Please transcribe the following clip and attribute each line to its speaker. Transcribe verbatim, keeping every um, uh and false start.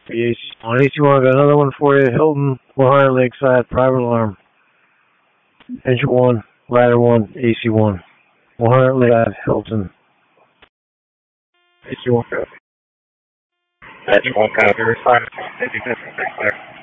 Speaker 1: A C one, A C one, got another one for you. Hilton, Ohio Lakeside, private alarm. Engine one, ladder one, A C one. Ohio Lakeside, Hilton. A C one, copy. Engine one, copy. Respond.